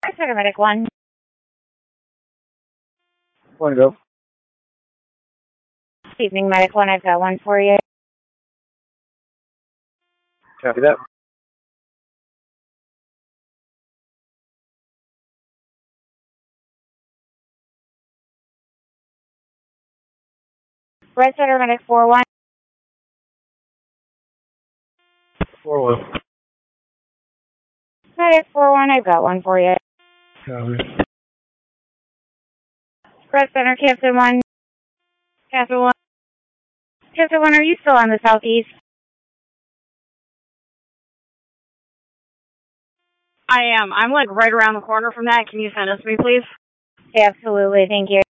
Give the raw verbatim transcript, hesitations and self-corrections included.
Center Medic one. One to go. Evening Medic one, I've got one for you. Copy that. Red Center Medic four one. Four one. Medic four one, I've got one for you. Copy. Red Center Captain one. Captain one. Captain one, are you still on the southeast? I am. I'm like right around the corner from that. Can you send us to me, please? Absolutely, thank you.